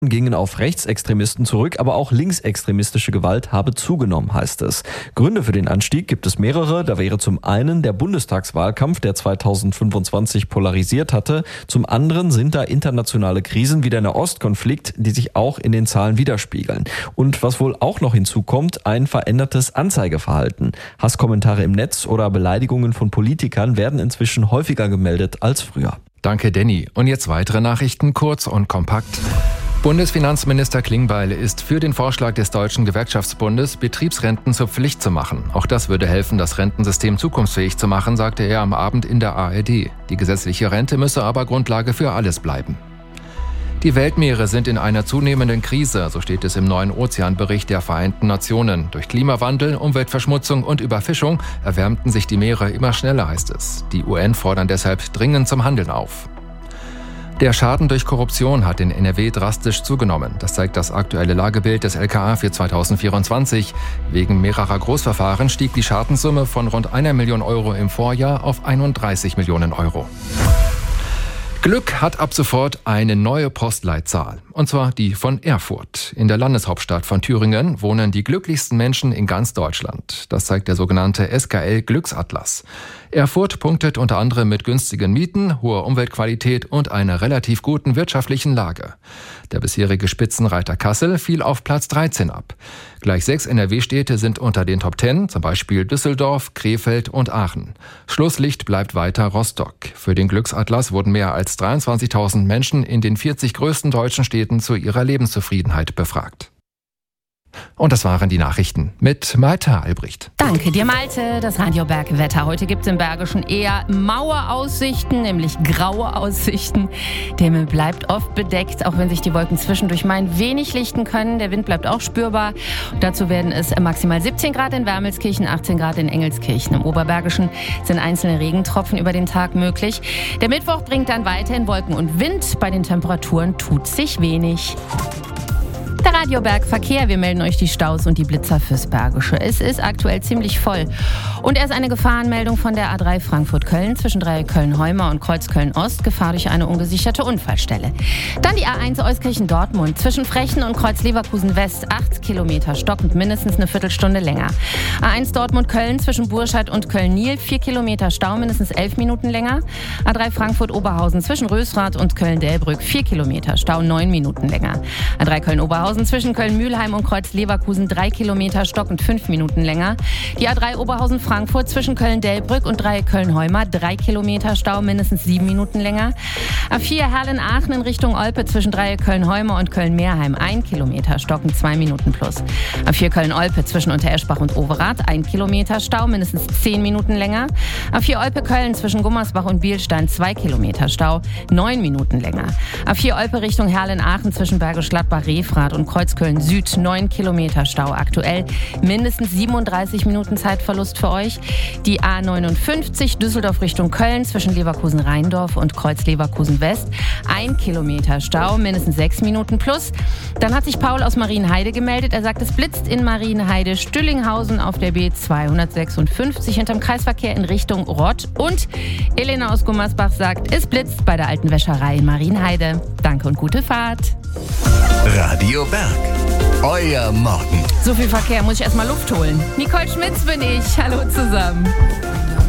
gingen auf Rechtsextremisten zurück, aber auch linksextremistische Gewalt habe zugenommen, heißt es. Gründe für den Anstieg gibt es mehrere. Da wäre zum einen der Bundestagswahlkampf, der 2025 polarisiert hatte. Zum anderen sind da internationale Krisen wie der Nahostkonflikt, die sich auch in den Zahlen widerspiegeln. Und was wohl auch noch hinzukommt, ein verändertes Anzeigeverhalten. Hasskommentare im Netz oder Beleidigungen von Politikern werden inzwischen häufiger gemeldet als früher. Danke, Danny. Und jetzt weitere Nachrichten, kurz und kompakt. Bundesfinanzminister Klingbeil ist für den Vorschlag des Deutschen Gewerkschaftsbundes, Betriebsrenten zur Pflicht zu machen. Auch das würde helfen, das Rentensystem zukunftsfähig zu machen, sagte er am Abend in der ARD. Die gesetzliche Rente müsse aber Grundlage für alles bleiben. Die Weltmeere sind in einer zunehmenden Krise, so steht es im neuen Ozeanbericht der Vereinten Nationen. Durch Klimawandel, Umweltverschmutzung und Überfischung erwärmten sich die Meere immer schneller, heißt es. Die UN fordern deshalb dringend zum Handeln auf. Der Schaden durch Korruption hat in NRW drastisch zugenommen. Das zeigt das aktuelle Lagebild des LKA für 2024. Wegen mehrerer Großverfahren stieg die Schadenssumme von rund 1 Million Euro im Vorjahr auf 31 Millionen Euro. Glück hat ab sofort eine neue Postleitzahl, und zwar die von Erfurt. In der Landeshauptstadt von Thüringen wohnen die glücklichsten Menschen in ganz Deutschland. Das zeigt der sogenannte SKL Glücksatlas. Erfurt punktet unter anderem mit günstigen Mieten, hoher Umweltqualität und einer relativ guten wirtschaftlichen Lage. Der bisherige Spitzenreiter Kassel fiel auf Platz 13 ab. Gleich 6 NRW-Städte sind unter den Top 10, zum Beispiel Düsseldorf, Krefeld und Aachen. Schlusslicht bleibt weiter Rostock. Für den Glücksatlas wurden mehr als 23.000 Menschen in den 40 größten deutschen Städten zu ihrer Lebenszufriedenheit befragt. Und das waren die Nachrichten mit Malte Albrecht. Danke dir, Malte. Das Radio Berg Wetter. Heute gibt es im Bergischen eher Maueraussichten, nämlich graue Aussichten. Der Himmel bleibt oft bedeckt, auch wenn sich die Wolken zwischendurch mal ein wenig lichten können. Der Wind bleibt auch spürbar. Und dazu werden es maximal 17 Grad in Wermelskirchen, 18 Grad in Engelskirchen. Im Oberbergischen sind einzelne Regentropfen über den Tag möglich. Der Mittwoch bringt dann weiterhin Wolken und Wind. Bei den Temperaturen tut sich wenig. Der Radio Berg Verkehr, wir melden euch die Staus und die Blitzer fürs Bergische. Es ist aktuell ziemlich voll. Und erst eine Gefahrenmeldung von der A3 Frankfurt-Köln zwischen Dreiecköln-Heumer und Kreuzköln-Ost. Gefahr durch eine ungesicherte Unfallstelle. Dann die A1 Euskirchen-Dortmund zwischen Frechen und Kreuz-Leverkusen-West. 8 Kilometer stockend, mindestens eine Viertelstunde länger. A1 Dortmund-Köln zwischen Burscheid und Köln-Niel. 4 Kilometer Stau, mindestens 11 Minuten länger. A3 Frankfurt-Oberhausen zwischen Rösrath und Köln-Delbrück. 4 Kilometer Stau, 9 Minuten länger. A3 Köln-Oberhausen zwischen Köln-Mühlheim und Kreuz-Leverkusen 3 Kilometer stockend 5 Minuten länger. Die A3 Oberhausen-Frankfurt zwischen Köln-Delbrück und Dreiecköln-Heumer 3 Kilometer Stau, mindestens 7 Minuten länger. A4 Herlen-Aachen in Richtung Olpe zwischen Dreiecköln-Heumer und Köln-Meerheim 1 Kilometer stockend 2 Minuten plus. A4 Köln-Olpe zwischen Untereschbach und Overath 1 Kilometer Stau, mindestens 10 Minuten länger. A4 Olpe-Köln zwischen Gummersbach und Bielstein 2 Kilometer Stau, 9 Minuten länger. A4 Olpe Richtung Herlen-Aachen zwischen Bergisch Gladbach-Refrath und Kreuzköln Süd 9 Kilometer Stau aktuell. Mindestens 37 Minuten Zeitverlust für euch. Die A59 Düsseldorf Richtung Köln zwischen Leverkusen-Rheindorf und Kreuz West 1 Kilometer Stau, mindestens 6 Minuten plus. Dann hat sich Paul aus Marienheide gemeldet. Er sagt, es blitzt in Marienheide Stüllinghausen auf der B256 hinterm Kreisverkehr in Richtung Rott. Und Elena aus Gummersbach sagt, es blitzt bei der alten Wäscherei in Marienheide. Danke und gute Fahrt. Radio Berg, euer Morgen. So viel Verkehr, muss ich erstmal Luft holen. Nicole Schmitz bin ich. Hallo zusammen.